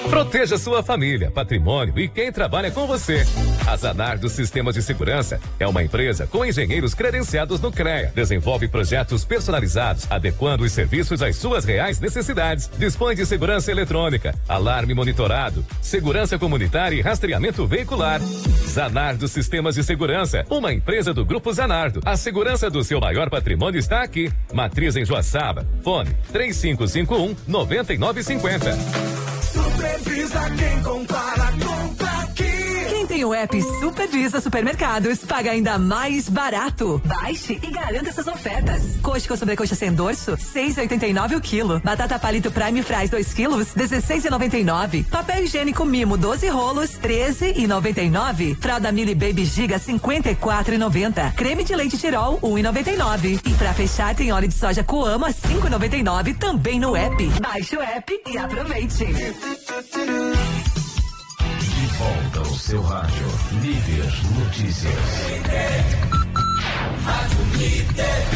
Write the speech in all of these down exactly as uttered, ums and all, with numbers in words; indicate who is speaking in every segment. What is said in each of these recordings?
Speaker 1: Proteja sua família, patrimônio e quem trabalha com você. A Zanardo Sistemas de Segurança é uma empresa com engenheiros credenciados no CREA. Desenvolve projetos personalizados, adequando os serviços às suas reais necessidades. Dispõe de segurança eletrônica, alarme monitorado, segurança comunitária e rastreamento veicular. Zanardo Sistemas de Segurança, uma empresa do Grupo Zanardo. A segurança do seu maior patrimônio está aqui. Matriz em Joaçaba. Fone três cinco cinco um, nove nove cinco zero.
Speaker 2: Supervisa quem compara, compra aqui.
Speaker 3: Quem tem o app Supervisa Supermercados paga ainda mais barato. Baixe e garanta essas ofertas. Coxa com sobrecoxa sem dorso, seis e oitenta e nove o quilo. Batata palito Prime Fries dois quilos, dezesseis e noventa e nove. Papel higiênico Mimo doze rolos, treze e noventa e nove. Fralda Mili Baby Giga cinquenta e quatro e noventa. Creme de leite Tirol um e noventa e nove. E pra fechar tem óleo de soja Coama cinco e noventa e nove também no app. Baixe o app e aproveite.
Speaker 4: De volta ao seu rádio, Líder Notícias. Rádio Líder.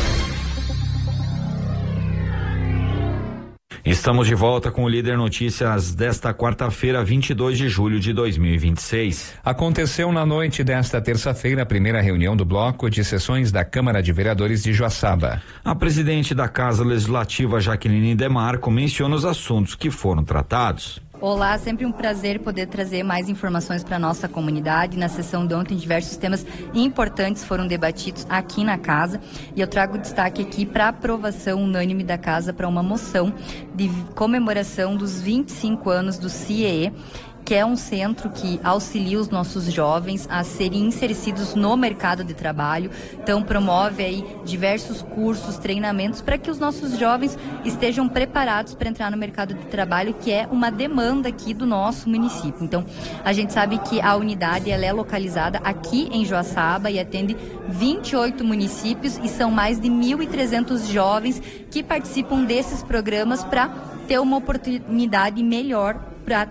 Speaker 5: Estamos de volta com o Líder Notícias desta quarta-feira, vinte e dois de julho de dois mil e vinte e seis.
Speaker 6: Aconteceu na noite desta terça-feira a primeira reunião do bloco de sessões da Câmara de Vereadores de Joaçaba.
Speaker 5: A presidente da Casa Legislativa, Jaqueline Demarco, menciona os assuntos que foram tratados.
Speaker 7: Olá, sempre um prazer poder trazer mais informações para a nossa comunidade. Na sessão de ontem, diversos temas importantes foram debatidos aqui na casa e eu trago destaque aqui para a aprovação unânime da casa para uma moção de comemoração dos vinte e cinco anos do C I E E, que é um centro que auxilia os nossos jovens a serem inseridos no mercado de trabalho. Então, promove aí diversos cursos, treinamentos para que os nossos jovens estejam preparados para entrar no mercado de trabalho, que é uma demanda aqui do nosso município. Então, a gente sabe que a unidade ela é localizada aqui em Joaçaba e atende vinte e oito municípios e são mais de mil e trezentos jovens que participam desses programas para ter uma oportunidade melhor para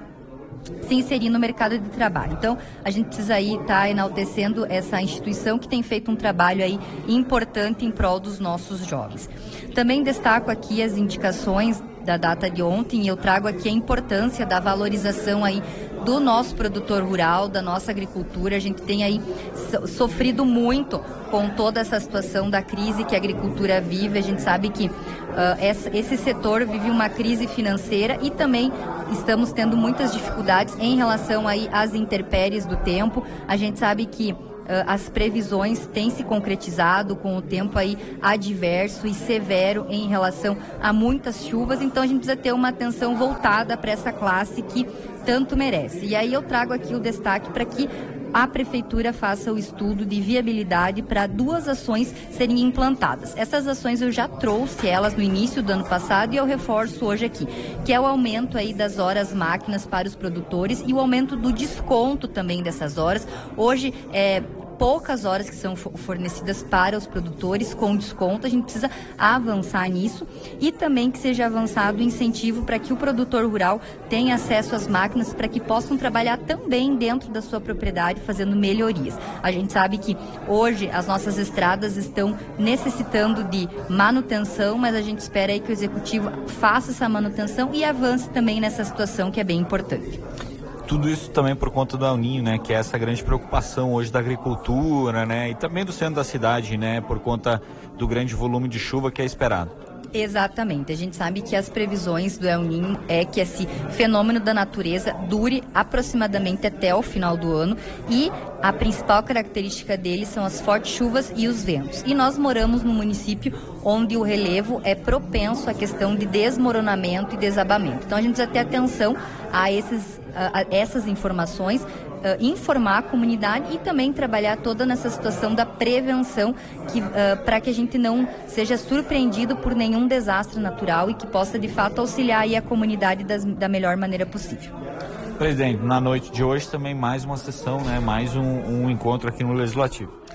Speaker 7: se inserir no mercado de trabalho. Então, a gente precisa aí estar tá enaltecendo essa instituição que tem feito um trabalho aí importante em prol dos nossos jovens. Também destaco aqui as indicações da data de ontem e eu trago aqui a importância da valorização aí do nosso produtor rural, da nossa agricultura. A gente tem aí so- sofrido muito com toda essa situação da crise que a agricultura vive. A gente sabe que uh, essa, esse setor vive uma crise financeira e também estamos tendo muitas dificuldades em relação aí às intempéries do tempo. A gente sabe que Uh, as previsões têm se concretizado com o tempo aí adverso e severo em relação a muitas chuvas, então a gente precisa ter uma atenção voltada para essa classe que tanto merece. E aí eu trago aqui o destaque para que a Prefeitura faça o estudo de viabilidade para duas ações serem implantadas. Essas ações eu já trouxe elas no início do ano passado e eu reforço hoje aqui, que é o aumento aí das horas máquinas para os produtores e o aumento do desconto também dessas horas. Hoje é poucas horas que são fornecidas para os produtores com desconto, a gente precisa avançar nisso e também que seja avançado o incentivo para que o produtor rural tenha acesso às máquinas para que possam trabalhar também dentro da sua propriedade fazendo melhorias. A gente sabe que hoje as nossas estradas estão necessitando de manutenção, mas a gente espera aí que o executivo faça essa manutenção e avance também nessa situação que é bem importante.
Speaker 8: Tudo isso também por conta do El Niño, né? Que é essa grande preocupação hoje da agricultura, né? E também do centro da cidade, né? Por conta do grande volume de chuva que é esperado.
Speaker 7: Exatamente. A gente sabe que as previsões do El Niño é que esse fenômeno da natureza dure aproximadamente até o final do ano e a principal característica dele são as fortes chuvas e os ventos. E nós moramos num município onde o relevo é propenso à questão de desmoronamento e desabamento. Então a gente precisa ter atenção a, esses, a, a essas informações, Uh, informar a comunidade e também trabalhar toda nessa situação da prevenção que, uh, para que a gente não seja surpreendido por nenhum desastre natural e que possa de fato auxiliar aí a comunidade das, da melhor maneira possível.
Speaker 8: Presidente, na noite de hoje também mais uma sessão, né? Mais um, um encontro aqui no Legislativo.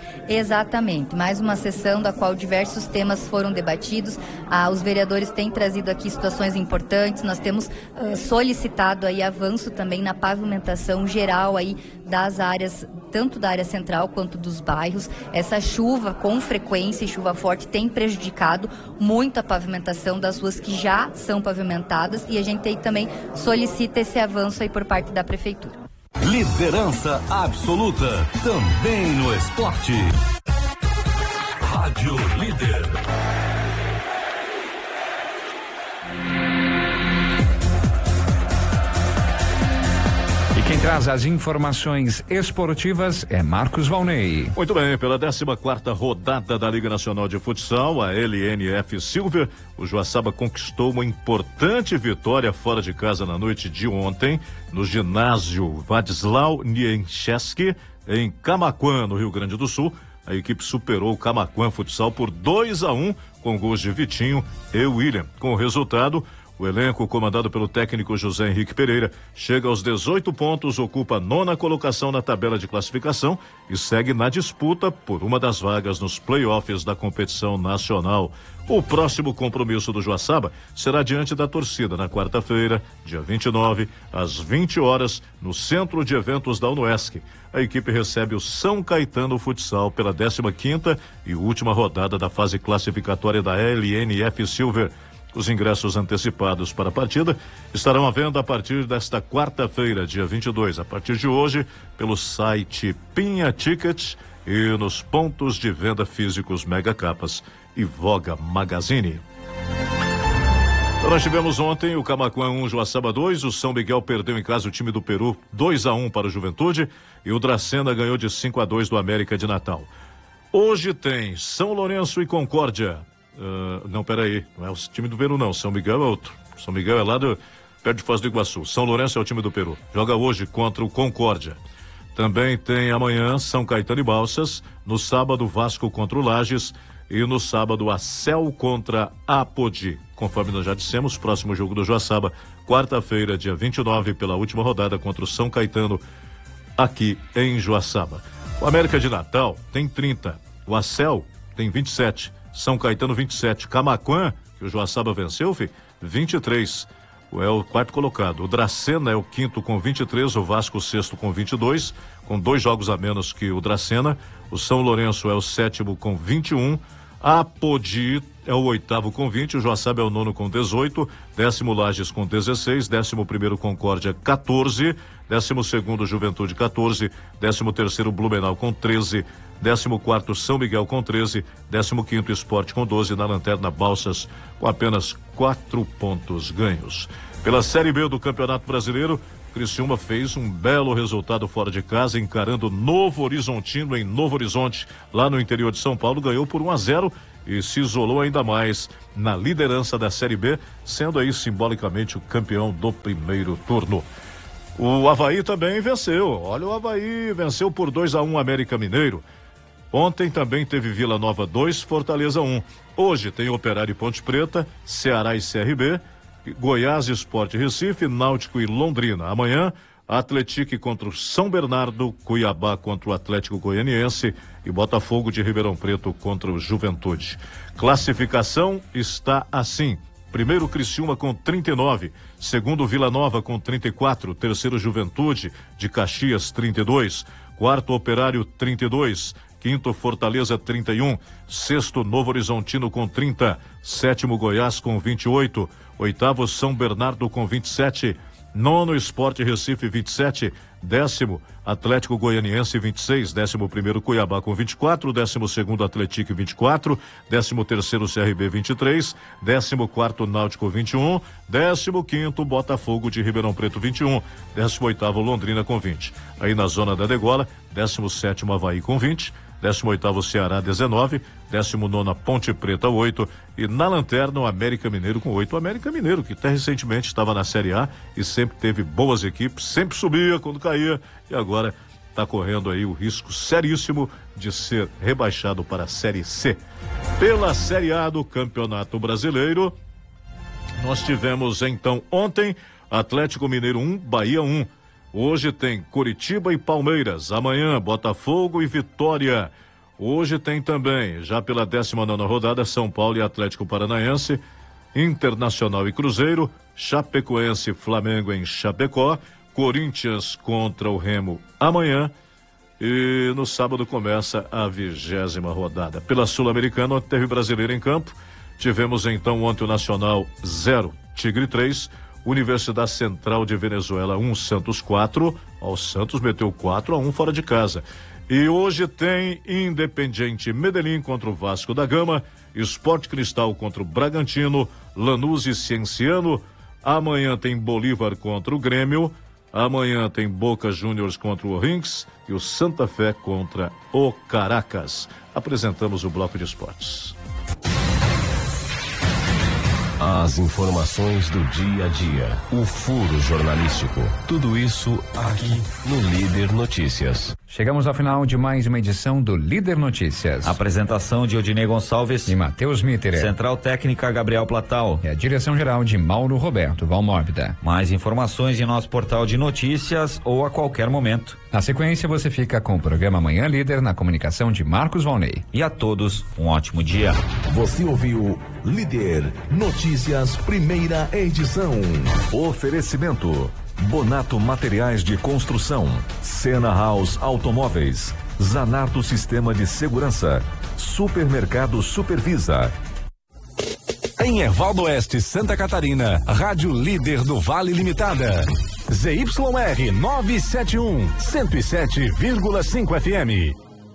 Speaker 7: Exatamente, mais uma sessão da qual diversos temas foram debatidos. Ah, os vereadores têm trazido aqui situações importantes. Nós temos uh, solicitado aí avanço também na pavimentação geral aí das áreas, tanto da área central quanto dos bairros. Essa chuva com frequência e chuva forte tem prejudicado muito a pavimentação das ruas que já são pavimentadas, e a gente aí também solicita esse avanço aí por parte da prefeitura.
Speaker 9: Liderança absoluta, também no esporte. Rádio Líder.
Speaker 6: E quem traz as informações esportivas é Marcos Valnei.
Speaker 10: Muito bem, pela décima quarta rodada da Liga Nacional de Futsal, a L N F Silver, o Joaçaba conquistou uma importante vitória fora de casa na noite de ontem, no ginásio Vadislau Niencheski, em Camaquã, no Rio Grande do Sul. A equipe superou o Camaquã Futsal por dois a um, com gols de Vitinho e William. Com o resultado, o elenco, comandado pelo técnico José Henrique Pereira, chega aos dezoito pontos, ocupa a nona colocação na tabela de classificação e segue na disputa por uma das vagas nos playoffs da competição nacional. O próximo compromisso do Joaçaba será diante da torcida na quarta-feira, dia vinte e nove, às vinte horas, no Centro de Eventos da UNOESC. A equipe recebe o São Caetano Futsal pela décima quinta e última rodada da fase classificatória da L N F Silver. Os ingressos antecipados para a partida estarão à venda a partir desta quarta-feira, dia vinte e dois, a partir de hoje, pelo site Pinha Ticket e nos pontos de venda físicos Mega Capas e Voga Magazine. Então, nós tivemos ontem o Camaquã um, Joaçaba dois, o São Miguel perdeu em casa o time do Peru dois a um para o Juventude e o Dracena ganhou de cinco a dois do América de Natal. Hoje tem São Lourenço e Concórdia. Uh, não, peraí, não é o time do Peru não, São Miguel é outro. São Miguel é lá do, perto de Foz do Iguaçu. São Lourenço é o time do Peru, joga hoje contra o Concórdia. Também tem amanhã São Caetano e Balsas, no sábado Vasco contra o Lages e no sábado a Cel contra Apodi. Conforme nós já dissemos, próximo jogo do Joaçaba, quarta-feira, dia vinte e nove, pela última rodada contra o São Caetano aqui em Joaçaba. O América de Natal tem trinta, o Acel tem vinte e sete, São Caetano vinte e sete, Camaquã, que o Joaçaba venceu, fi, vinte e três, é o quarto colocado. O Dracena é o quinto com vinte e três, o Vasco o sexto com vinte e dois, com dois jogos a menos que o Dracena. O São Lourenço é o sétimo com vinte e um, a Apodi é o oitavo com vinte, o Joaçaba é o nono com dezoito, décimo Lages com dezesseis, décimo primeiro Concórdia quatorze, décimo segundo Juventude quatorze, décimo terceiro Blumenau com treze, décimo quarto São Miguel com treze, décimo quinto Sport com doze, na lanterna Balsas com apenas quatro pontos ganhos. Pela Série B do Campeonato Brasileiro, Criciúma fez um belo resultado fora de casa, encarando Novo Horizontino em Novo Horizonte, lá no interior de São Paulo, ganhou por um a zero e se isolou ainda mais na liderança da Série B, sendo aí simbolicamente o campeão do primeiro turno. O Avaí também venceu, olha o Avaí, venceu por dois a um América Mineiro. Ontem também teve Vila Nova dois, Fortaleza um. Hoje tem Operário e Ponte Preta, Ceará e C R B, Goiás e Sport Recife, Náutico e Londrina. Amanhã, Atlético contra o São Bernardo, Cuiabá contra o Atlético Goianiense e Botafogo de Ribeirão Preto contra o Juventude. Classificação está assim: primeiro Criciúma com trinta e nove, segundo Vila Nova com trinta e quatro, terceiro Juventude de Caxias trinta e dois, quarto Operário trinta e dois, quinto Fortaleza trinta e um, sexto Novo Horizontino com trinta, sétimo Goiás com vinte e oito, oitavo São Bernardo com vinte e sete, nono Sport Recife vinte e sete, décimo Atlético Goianiense vinte e seis, décimo primeiro Cuiabá com vinte e quatro, décimo segundo Atlético vinte e quatro, décimo terceiro C R B vinte e três, décimo quarto Náutico vinte e um, décimo quinto Botafogo de Ribeirão Preto vinte e um, décimo oitavo Londrina com vinte. Aí na zona da degola, décimo sétimo Avaí com vinte, décimo oitavo Ceará dezenove, décimo nono Ponte Preta oito e na lanterna o América Mineiro com oito. O América Mineiro que até recentemente estava na Série A e sempre teve boas equipes, sempre subia quando caía e agora está correndo aí o risco seríssimo de ser rebaixado para a Série C. Pela Série A do Campeonato Brasileiro, nós tivemos então ontem Atlético Mineiro um, Bahia um. Hoje tem Coritiba e Palmeiras, amanhã Botafogo e Vitória. Hoje tem também, já pela décima nona rodada, São Paulo e Atlético Paranaense, Internacional e Cruzeiro, Chapecoense e Flamengo em Chapecó, Corinthians contra o Remo amanhã. E no sábado começa a vigésima rodada. Pela Sul-Americana, onde teve brasileiro em campo, tivemos então ontem o Nacional zero, Tigre três, Universidade Central de Venezuela um, Santos quatro, o Santos meteu quatro a um fora de casa. E hoje tem Independiente Medellín contra o Vasco da Gama, Sport Cristal contra o Bragantino, Lanús e Cienciano. Amanhã tem Bolívar contra o Grêmio. Amanhã tem Boca Juniors contra o O'Rinks e o Santa Fé contra o Caracas. Apresentamos o bloco de esportes.
Speaker 4: As informações do dia a dia, o furo jornalístico, tudo isso aqui no Líder Notícias.
Speaker 6: Chegamos ao final de mais uma edição do Líder Notícias.
Speaker 5: Apresentação de Odinei Gonçalves
Speaker 6: e Matheus Mitterer.
Speaker 5: Central Técnica Gabriel Platal.
Speaker 6: E a direção geral de Mauro Roberto Valmórbida.
Speaker 5: Mais informações em nosso portal de notícias ou a qualquer momento.
Speaker 6: Na sequência, você fica com o programa Manhã Líder na comunicação de Marcos Valnei.
Speaker 5: E a todos, um ótimo dia.
Speaker 9: Você ouviu Líder Notícias, primeira edição. Oferecimento: Bonato Materiais de Construção, Sena House Automóveis, Zanardo Sistema de Segurança, Supermercado Supervisa. Em Ervaldo Oeste, Santa Catarina, Rádio Líder do Vale Limitada. Z Y R novecentos e setenta e um, cento e sete vírgula cinco F M.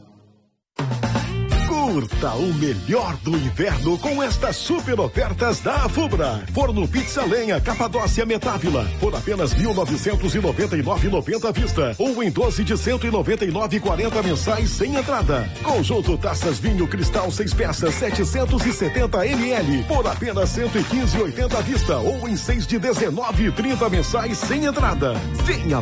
Speaker 11: Curta o melhor do inverno com estas super ofertas da Afubra. Forno Pizza Lenha Capadócia Metávila por apenas mil novecentos e noventa e nove reais e noventa centavos à vista ou em doze de cento e noventa e nove reais e quarenta mensais sem entrada. Conjunto taças vinho cristal seis peças setecentos e setenta mililitros por apenas cento e quinze reais e oitenta centavos à vista ou em seis de dezenove reais e trinta mensais sem entrada. Venha